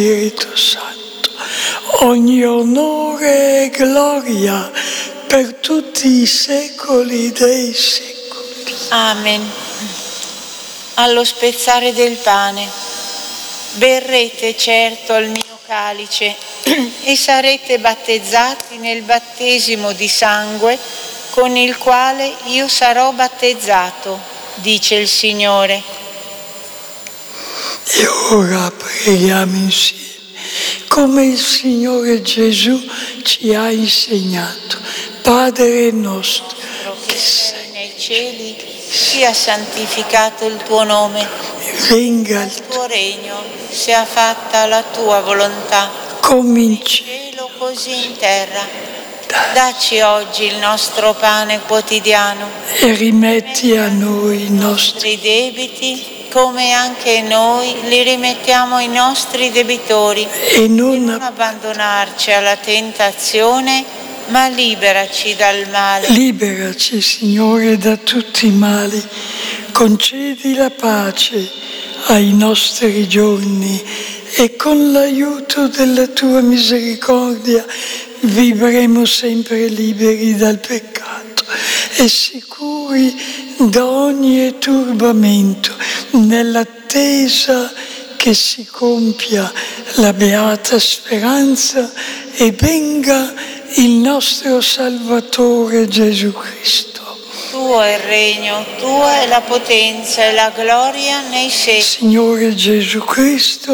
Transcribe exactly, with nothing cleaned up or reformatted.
Spirito Santo, ogni onore e gloria per tutti i secoli dei secoli. Amen. Allo spezzare del pane, berrete certo al mio calice e sarete battezzati nel battesimo di sangue con il quale io sarò battezzato, dice il Signore. E ora preghiamo insieme, come il Signore Gesù ci ha insegnato. Padre nostro, che sei nei cieli, sia santificato il tuo nome, venga il tuo regno, sia fatta la tua volontà, come in in cielo così in terra. Dacci oggi il nostro pane quotidiano e rimetti a noi i nostri i debiti, come anche noi li rimettiamo ai nostri debitori, e non, e non abbandonarci alla tentazione, ma liberaci dal male. Liberaci, Signore, da tutti i mali, concedi la pace ai nostri giorni e con l'aiuto della tua misericordia vivremo sempre liberi dal peccato e sicuri da ogni turbamento, nell'attesa che si compia la beata speranza e venga il nostro Salvatore Gesù Cristo. Tuo è il regno, tua è la potenza e la gloria nei secoli. Signore Gesù Cristo,